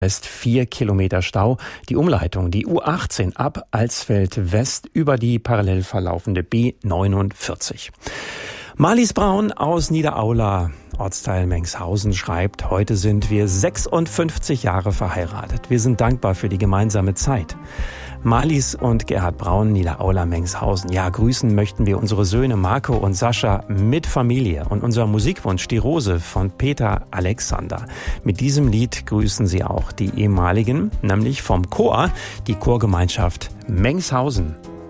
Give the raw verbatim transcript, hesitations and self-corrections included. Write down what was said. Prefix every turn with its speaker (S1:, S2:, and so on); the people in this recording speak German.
S1: West vier Kilometer Stau. Die Umleitung, die U achtzehn ab Alsfeld West über die parallel verlaufende B neunundvierzig. Marlies Braun aus Niederaula, Ortsteil Mengshausen, schreibt: Heute sind wir sechsundfünfzig Jahre verheiratet. Wir sind dankbar für die gemeinsame Zeit. Marlies und Gerhard Braun, Niederaula, Mengshausen. Ja, grüßen möchten wir unsere Söhne Marco und Sascha mit Familie und unser Musikwunsch Die Rose von Peter Alexander. Mit diesem Lied grüßen sie auch die ehemaligen, nämlich vom Chor, die Chorgemeinschaft Mengshausen.